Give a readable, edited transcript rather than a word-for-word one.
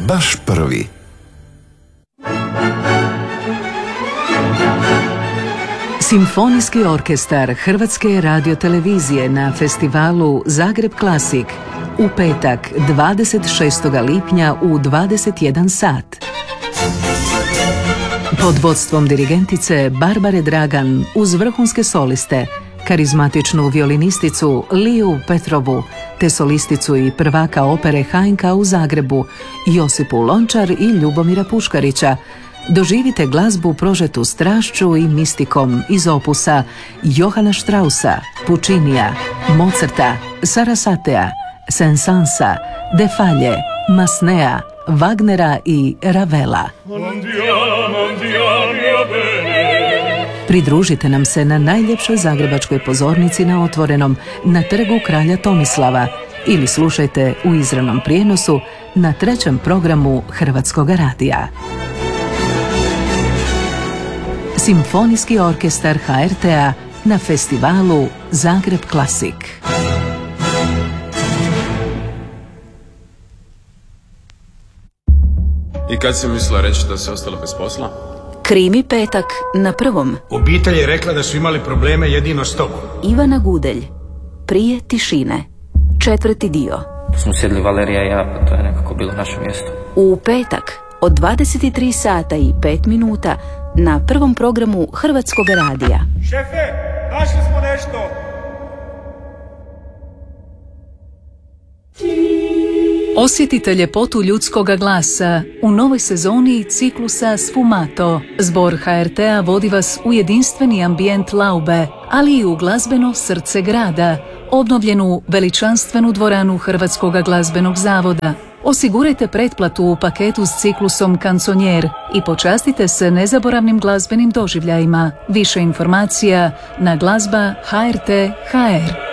baš prvi. Simfonijski orkestar Hrvatske radiotelevizije na festivalu Zagreb Klasik u petak 26. lipnja u 21 sat. Pod vodstvom dirigentice Barbare Dragan uz vrhunske soliste, karizmatičnu violinisticu Liju Petrovu, te solisticu i prvaka opere HNK u Zagrebu Josipu Lončar i Ljubomira Puškarića, doživite glazbu prožetu strašću i mistikom iz opusa Johana Straussa, Puccinija, Mozarta, Sarasatea, Saint-Sansa, De Falla, Masnea, Wagnera i Ravela. Pridružite nam se na najljepšoj zagrebačkoj pozornici na Otvorenom na Trgu kralja Tomislava ili slušajte u izravnom prijenosu na 3. programu Hrvatskog radija. Simfonijski orkestar HRT-a na festivalu Zagreb Klasik. I kad si mislila reći da si ostala bez posla? Krimi petak na Prvom. Obitelj je rekla da su imali probleme jedino s tobom. Ivana Gudelj, Prije tišine, 4. dio. Smo sjedli Valerija i ja, pa to je nekako bilo naše mjesto. U petak od 23 sata i 5 minuta na Prvom programu Hrvatskog radija. Šefe, našli smo nešto. Osjetite ljepotu ljudskoga glasa u novoj sezoni ciklusa Sfumato. Zbor HRT-a vodi vas u jedinstveni ambijent Laube, ali i u glazbeno srce grada, obnovljenu veličanstvenu dvoranu Hrvatskog glazbenog zavoda. Osigurajte pretplatu u paketu s ciklusom Kanconier i počastite se nezaboravnim glazbenim doživljajima. Više informacija na glazba HRT.hr.